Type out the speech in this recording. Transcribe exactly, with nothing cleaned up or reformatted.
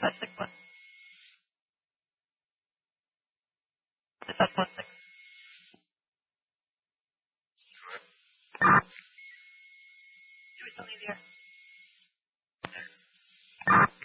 five six one. Six five one six. Do we still need here?